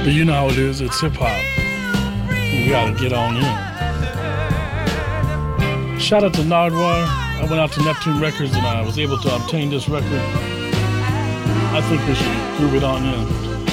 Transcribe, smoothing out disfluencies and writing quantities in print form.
But you know how it is. It's hip-hop. We got to get on in. Shout out to Nardwuar. I went out to Neptune Records and I was able to obtain this record. I think we should groove it on in.